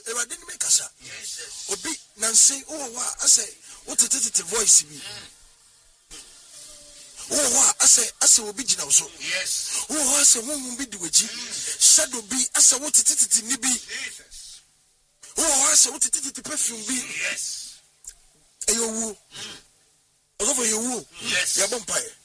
I didn't make us. Obi Nancy, oh, I say, what a voice me. Oh, I say, will be so. Yes. Oh, I say, won't be doing shadow be, I say, what it be. Oh, I say, what it perfume be. Yes. Ayo, over your woo. Yes. Your vampire.